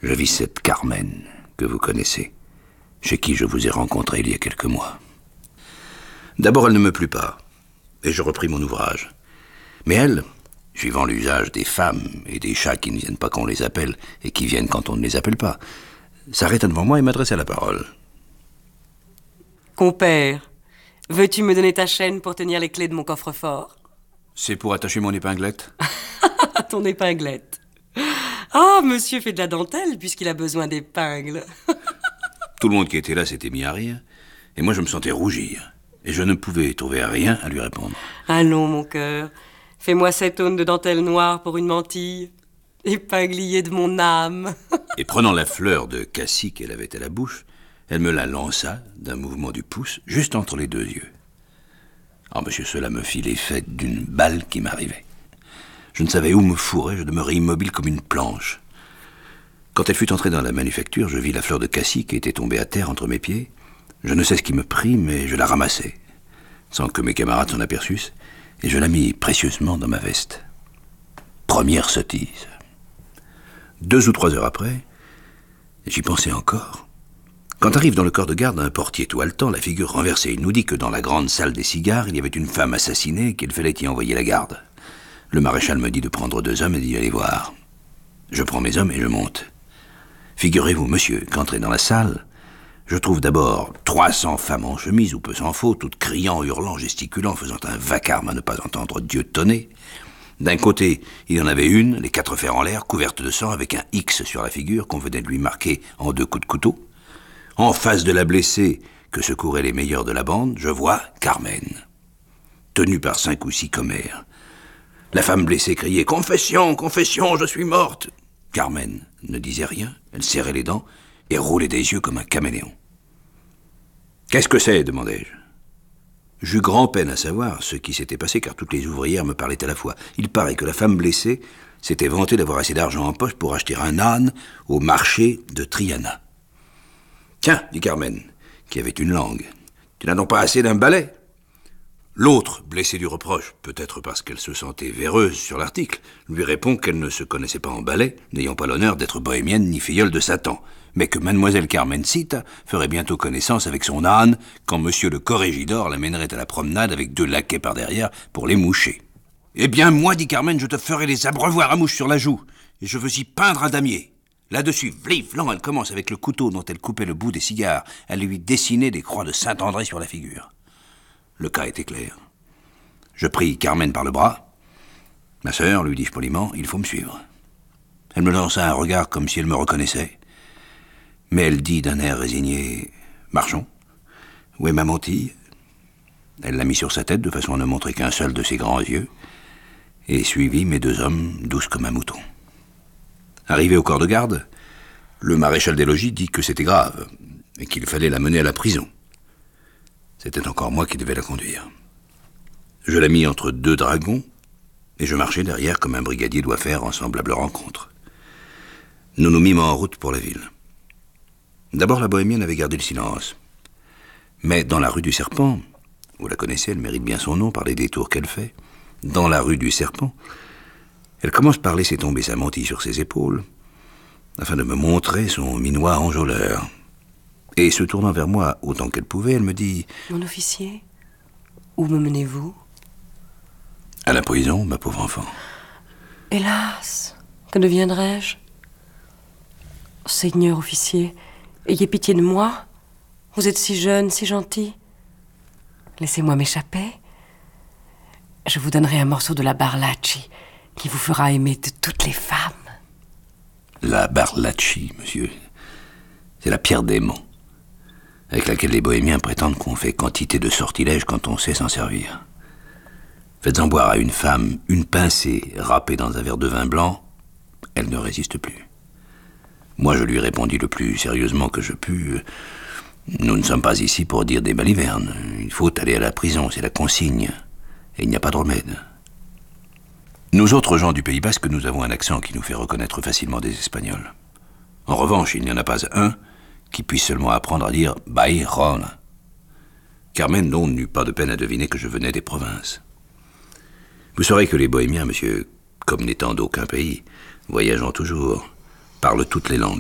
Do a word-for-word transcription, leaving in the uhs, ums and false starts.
Je vis cette Carmen, que vous connaissez, chez qui je vous ai rencontré il y a quelques mois. D'abord, elle ne me plut pas, et je repris mon ouvrage. Mais elle, suivant l'usage des femmes et des chats qui ne viennent pas quand on les appelle, et qui viennent quand on ne les appelle pas, s'arrêta devant moi et m'adressa la parole. Compère, veux-tu me donner ta chaîne pour tenir les clés de mon coffre-fort? C'est pour attacher mon épinglette. Ton épinglette. Ah, monsieur fait de la dentelle puisqu'il a besoin d'épingles. Tout le monde qui était là s'était mis à rire, et moi je me sentais rougir, et je ne pouvais trouver rien à lui répondre. Allons, mon cœur, fais-moi sept aunes de dentelle noire pour une mantille, épinglier de mon âme. Et prenant la fleur de cassis qu'elle avait à la bouche, elle me la lança d'un mouvement du pouce, juste entre les deux yeux. Ah, monsieur, cela me fit l'effet d'une balle qui m'arrivait. Je ne savais où me fourrer, je demeurais immobile comme une planche. Quand elle fut entrée dans la manufacture, je vis la fleur de cassis qui était tombée à terre entre mes pieds. Je ne sais ce qui me prit, mais je la ramassai, sans que mes camarades s'en aperçussent, et je la mis précieusement dans ma veste. Première sottise. Deux ou trois heures après, j'y pensais encore. Quand arrive dans le corps de garde un portier tout haletant, la figure renversée, il nous dit que dans la grande salle des cigares, il y avait une femme assassinée et qu'il fallait y envoyer la garde. Le maréchal me dit de prendre deux hommes et d'y aller voir. Je prends mes hommes et je monte. Figurez-vous, monsieur, qu'entré dans la salle, je trouve d'abord trois cents femmes en chemise, ou peu s'en faut, toutes criant, hurlant, gesticulant, faisant un vacarme à ne pas entendre Dieu tonner. D'un côté, il y en avait une, les quatre fers en l'air, couverte de sang, avec un X sur la figure qu'on venait de lui marquer en deux coups de couteau. En face de la blessée, que secouraient les meilleurs de la bande, je vois Carmen, tenue par cinq ou six commères. La femme blessée criait « Confession, confession, je suis morte !» Carmen ne disait rien, elle serrait les dents et roulait des yeux comme un caméléon. « Qu'est-ce que c'est ?» demandai-je. J'eus grand-peine à savoir ce qui s'était passé, car toutes les ouvrières me parlaient à la fois. Il paraît que la femme blessée s'était vantée d'avoir assez d'argent en poche pour acheter un âne au marché de Triana. « Tiens, dit Carmen, qui avait une langue, tu n'as donc pas assez d'un balai ?» L'autre, blessée du reproche, peut-être parce qu'elle se sentait véreuse sur l'article, lui répond qu'elle ne se connaissait pas en ballet, n'ayant pas l'honneur d'être bohémienne ni filleule de Satan, mais que mademoiselle Carmencita ferait bientôt connaissance avec son âne quand monsieur le corrégidor l'amènerait à la promenade avec deux laquais par derrière pour les moucher. « Eh bien, moi, dit Carmen, je te ferai les abreuvoirs à mouches sur la joue, et je veux y peindre un damier. » Là-dessus, vlif-lan, elle commence avec le couteau dont elle coupait le bout des cigares à lui dessiner des croix de Saint-André sur la figure. Le cas était clair. Je pris Carmen par le bras. « Ma sœur, lui dis-je poliment, il faut me suivre. » Elle me lança un regard comme si elle me reconnaissait. Mais elle dit d'un air résigné « Marchons. Où est ma mantille ?» Elle l'a mis sur sa tête de façon à ne montrer qu'un seul de ses grands yeux et suivit mes deux hommes douces comme un mouton. Arrivé au corps de garde, le maréchal des logis dit que c'était grave et qu'il fallait la mener à la prison. C'était encore moi qui devais la conduire. Je la mis entre deux dragons et je marchai derrière comme un brigadier doit faire en semblable rencontre. Nous nous mîmes en route pour la ville. D'abord, la bohémienne avait gardé le silence. Mais dans la rue du Serpent, vous la connaissez, elle mérite bien son nom par les détours qu'elle fait, dans la rue du Serpent, elle commence par laisser tomber sa mantille sur ses épaules, afin de me montrer son minois enjôleur. Et se tournant vers moi autant qu'elle pouvait, elle me dit « Mon officier, où me menez-vous » ? À la prison, ma pauvre enfant. Hélas, que deviendrai-je ? Seigneur officier, ayez pitié de moi. Vous êtes si jeune, si gentil. Laissez-moi m'échapper. Je vous donnerai un morceau de la barlacci qui vous fera aimer de toutes les femmes. La barlacci, monsieur, c'est la pierre d'aimant, avec laquelle les bohémiens prétendent qu'on fait quantité de sortilèges quand on sait s'en servir. Faites-en boire à une femme une pincée râpée dans un verre de vin blanc, elle ne résiste plus. Moi, je lui répondis le plus sérieusement que je pus. Nous ne sommes pas ici pour dire des balivernes. Il faut aller à la prison, c'est la consigne. Et il n'y a pas de remède. Nous autres gens du Pays Basque, nous avons un accent qui nous fait reconnaître facilement des Espagnols. En revanche, il n'y en a pas un qui puisse seulement apprendre à dire « Bayron ». Carmen, non, n'eut pas de peine à deviner que je venais des provinces. Vous saurez que les bohémiens, monsieur, comme n'étant d'aucun pays, voyageant toujours, parlent toutes les langues.